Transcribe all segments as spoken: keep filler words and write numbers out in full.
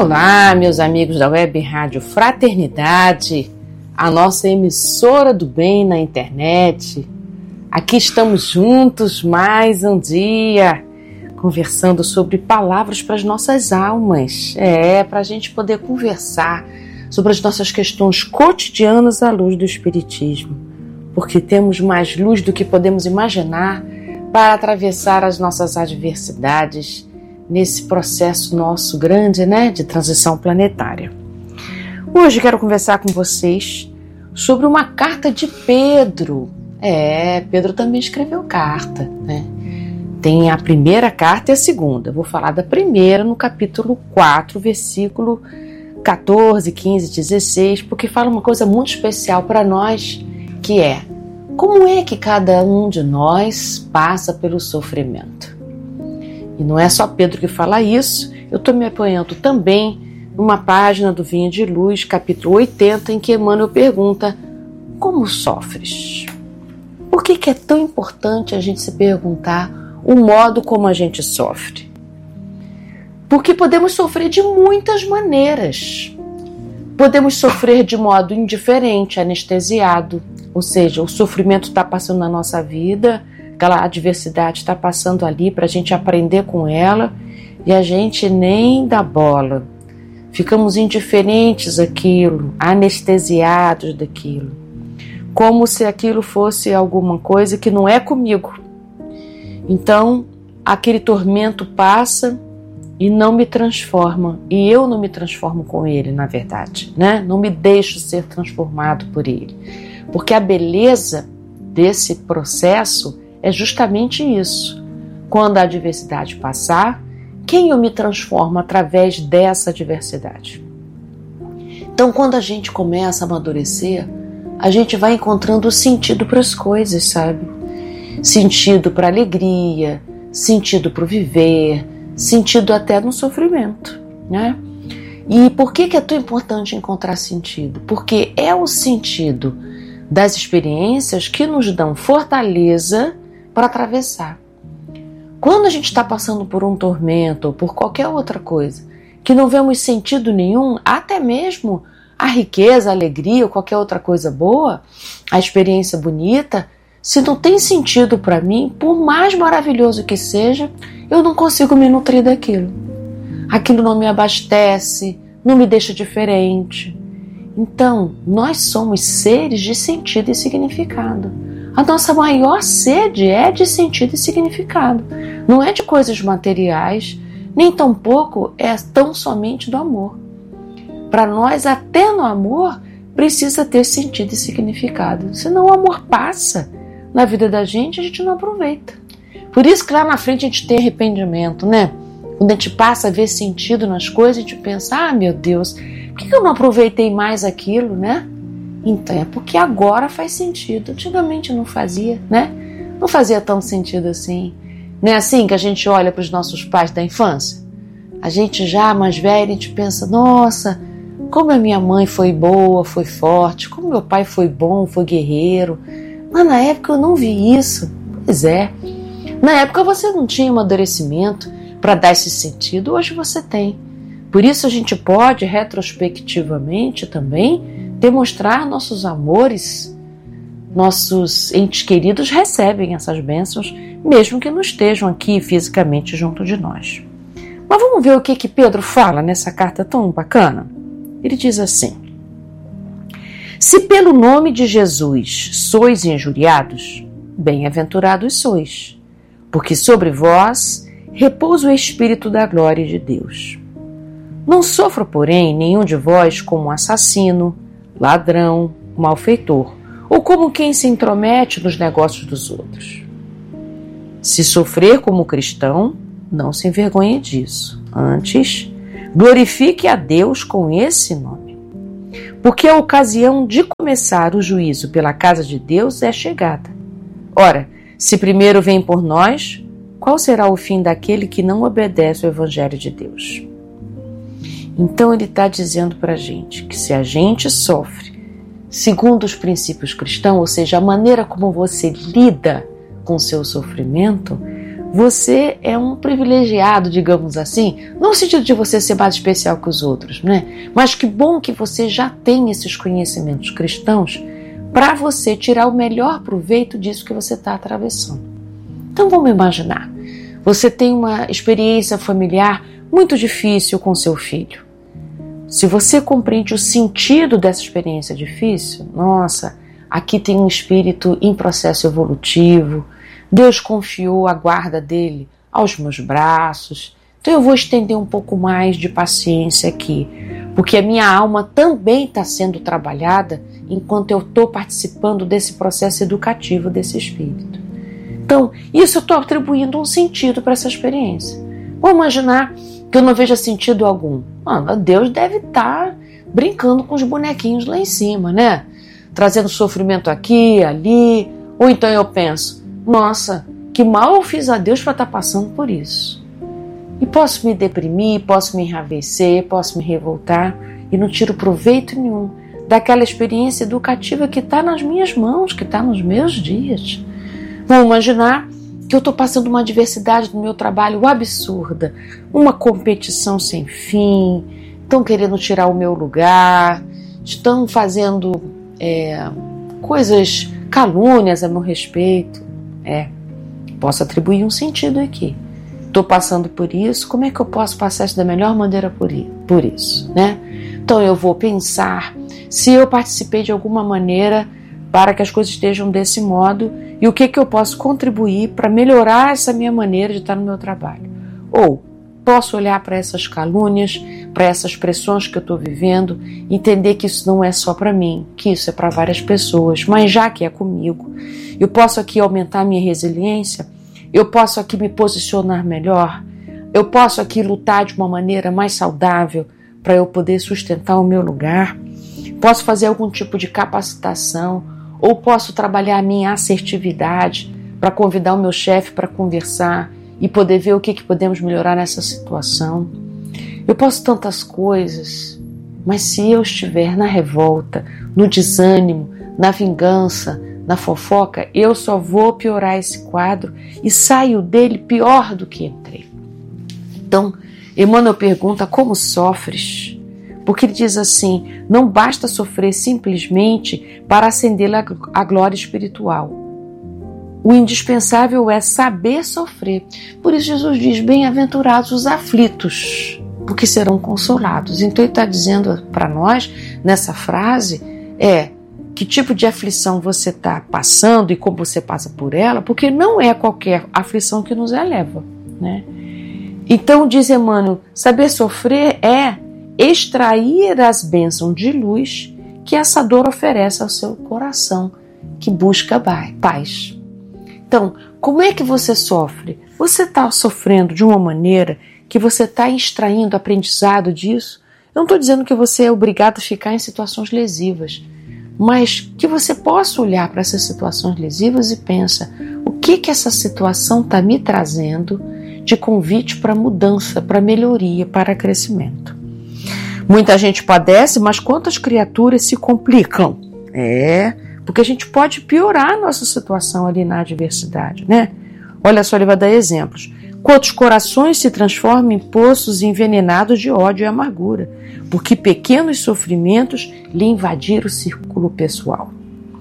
Olá, meus amigos da Web Rádio Fraternidade, a nossa emissora do bem na internet. Aqui estamos juntos mais um dia, conversando sobre palavras para as nossas almas. É, para a gente poder conversar sobre as nossas questões cotidianas à luz do Espiritismo. Porque temos mais luz do que podemos imaginar para atravessar as nossas adversidades nesse processo nosso grande, né, de transição planetária. Hoje quero conversar com vocês sobre uma carta de Pedro. É, Pedro também escreveu carta, né? Tem a primeira carta e a segunda. Vou falar da primeira no capítulo quatro, versículo catorze, quinze, dezesseis, porque fala uma coisa muito especial para nós, que é: como é que cada um de nós passa pelo sofrimento? E não é só Pedro que fala isso, eu estou me apoiando também numa página do Vinha de Luz, capítulo oitenta, em que Emmanuel pergunta: como sofres? Por que que é tão importante a gente se perguntar o modo como a gente sofre? Porque podemos sofrer de muitas maneiras. Podemos sofrer de modo indiferente, anestesiado, ou seja, o sofrimento está passando na nossa vida, aquela adversidade está passando ali para a gente aprender com ela e a gente nem dá bola. Ficamos indiferentes àquilo, anestesiados daquilo, como se aquilo fosse alguma coisa que não é comigo. Então, aquele tormento passa e não me transforma, e eu não me transformo com ele, na verdade, né? Não me deixo ser transformado por ele, porque a beleza desse processo é justamente isso. Quando a adversidade passar, quem eu me transformo através dessa adversidade? Então, quando a gente começa a amadurecer, a gente vai encontrando sentido para as coisas, sabe? Sentido para a alegria, sentido para o viver, sentido até no sofrimento, né? E por que que é tão importante encontrar sentido? Porque é o sentido das experiências que nos dão fortaleza para atravessar. Quando a gente está passando por um tormento ou por qualquer outra coisa que não vemos sentido nenhum, até mesmo a riqueza, a alegria ou qualquer outra coisa boa, a experiência bonita, se não tem sentido para mim, por mais maravilhoso que seja, eu não consigo me nutrir daquilo. Aquilo não me abastece, não me deixa diferente. Então, nós somos seres de sentido e significado. A nossa maior sede é de sentido e significado. Não é de coisas materiais, nem tampouco é tão somente do amor. Para nós, até no amor, precisa ter sentido e significado. Senão o amor passa na vida da gente, a gente não aproveita. Por isso que lá na frente a gente tem arrependimento, né? Quando a gente passa a ver sentido nas coisas, a gente pensa: ah, meu Deus, por que eu não aproveitei mais aquilo, né? Então é porque agora faz sentido. Antigamente não fazia, né? Não fazia tão sentido assim. Não é assim que a gente olha para os nossos pais da infância? A gente já mais velha, a gente pensa: nossa, como a minha mãe foi boa, foi forte, como meu pai foi bom, foi guerreiro. Mas na época eu não vi isso. Pois é. Na época você não tinha amadurecimento para dar esse sentido, hoje você tem. Por isso a gente pode, retrospectivamente também, demonstrar nossos amores. Nossos entes queridos recebem essas bênçãos, mesmo que não estejam aqui fisicamente junto de nós. Mas vamos ver o que que Pedro fala nessa carta tão bacana? Ele diz assim: se pelo nome de Jesus sois injuriados, bem-aventurados sois, porque sobre vós repousa o Espírito da glória de Deus. Não sofra, porém, nenhum de vós como um assassino, ladrão, malfeitor, ou como quem se intromete nos negócios dos outros. Se sofrer como cristão, não se envergonhe disso. Antes, glorifique a Deus com esse nome. Porque a ocasião de começar o juízo pela casa de Deus é chegada. Ora, se primeiro vem por nós, qual será o fim daquele que não obedece ao Evangelho de Deus? Então ele está dizendo para a gente que se a gente sofre segundo os princípios cristãos, ou seja, a maneira como você lida com o seu sofrimento, você é um privilegiado, digamos assim, não no sentido de você ser mais especial que os outros, né? Mas que bom que você já tem esses conhecimentos cristãos para você tirar o melhor proveito disso que você está atravessando. Então vamos imaginar, você tem uma experiência familiar muito difícil com seu filho. Se você compreende o sentido dessa experiência difícil, nossa, aqui tem um espírito em processo evolutivo, Deus confiou a guarda dele aos meus braços, então eu vou estender um pouco mais de paciência aqui, porque a minha alma também está sendo trabalhada enquanto eu estou participando desse processo educativo desse espírito. Então, isso eu estou atribuindo um sentido para essa experiência. Vou imaginar que eu não veja sentido algum. Ah, Deus deve estar brincando com os bonequinhos lá em cima, né? Trazendo sofrimento aqui, ali. Ou então eu penso, nossa, que mal eu fiz a Deus para estar passando por isso. E posso me deprimir, posso me enraivecer, posso me revoltar e não tiro proveito nenhum daquela experiência educativa que está nas minhas mãos, que está nos meus dias. Vamos imaginar que eu estou passando uma adversidade no meu trabalho absurda, uma competição sem fim, estão querendo tirar o meu lugar, estão fazendo é, coisas, calúnias a meu respeito. É, posso atribuir um sentido aqui. Estou passando por isso, como é que eu posso passar isso da melhor maneira por, por isso, né? Então eu vou pensar se eu participei de alguma maneira para que as coisas estejam desse modo e o que, que eu posso contribuir para melhorar essa minha maneira de estar no meu trabalho. Ou posso olhar para essas calúnias, para essas pressões que eu estou vivendo, entender que isso não é só para mim, que isso é para várias pessoas, mas já que é comigo, eu posso aqui aumentar a minha resiliência, eu posso aqui me posicionar melhor, eu posso aqui lutar de uma maneira mais saudável para eu poder sustentar o meu lugar, posso fazer algum tipo de capacitação, ou posso trabalhar a minha assertividade para convidar o meu chefe para conversar e poder ver o que, que podemos melhorar nessa situação. Eu posso tantas coisas, mas se eu estiver na revolta, no desânimo, na vingança, na fofoca, eu só vou piorar esse quadro e saio dele pior do que entrei. Então, Emmanuel pergunta como sofres? Porque ele diz assim, não basta sofrer simplesmente para ascender a glória espiritual. O indispensável é saber sofrer. Por isso Jesus diz, bem-aventurados os aflitos, porque serão consolados. Então ele está dizendo para nós, nessa frase, é que tipo de aflição você está passando e como você passa por ela, porque não é qualquer aflição que nos eleva, né? Então diz Emmanuel, saber sofrer é extrair as bênçãos de luz que essa dor oferece ao seu coração, que busca paz. Então, como é que você sofre? Você está sofrendo de uma maneira que você está extraindo aprendizado disso? Eu não estou dizendo que você é obrigado a ficar em situações lesivas, mas que você possa olhar para essas situações lesivas e pensa, o que que essa situação está me trazendo de convite para mudança, para melhoria, para crescimento? Muita gente padece, mas quantas criaturas se complicam? É, porque a gente pode piorar a nossa situação ali na adversidade, né? Olha só, ele vai dar exemplos. Quantos corações se transformam em poços envenenados de ódio e amargura, porque pequenos sofrimentos lhe invadiram o círculo pessoal.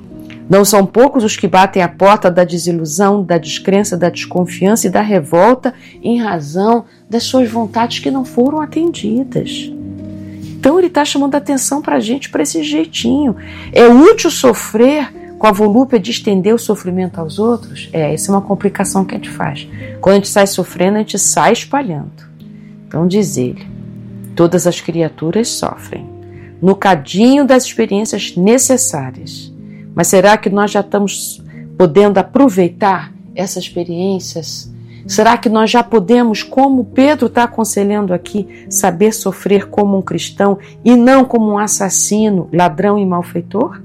Não são poucos os que batem a porta da desilusão, da descrença, da desconfiança e da revolta em razão das suas vontades que não foram atendidas. Então ele está chamando a atenção para a gente para esse jeitinho. É útil sofrer com a volúpia de estender o sofrimento aos outros? É, essa é uma complicação que a gente faz. Quando a gente sai sofrendo, a gente sai espalhando. Então diz ele, todas as criaturas sofrem, no cadinho das experiências necessárias. Mas será que nós já estamos podendo aproveitar essas experiências? Será que nós já podemos, como Pedro está aconselhando aqui, saber sofrer como um cristão e não como um assassino, ladrão e malfeitor?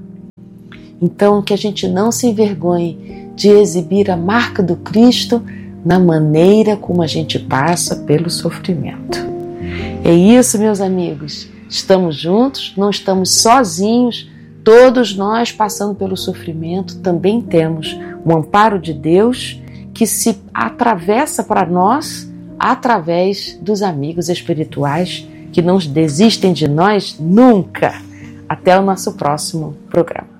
Então, que a gente não se envergonhe de exibir a marca do Cristo na maneira como a gente passa pelo sofrimento. É isso, meus amigos. Estamos juntos, não estamos sozinhos. Todos nós, passando pelo sofrimento, também temos o amparo de Deus, que se atravessa para nós através dos amigos espirituais que não desistem de nós nunca. Até o nosso próximo programa.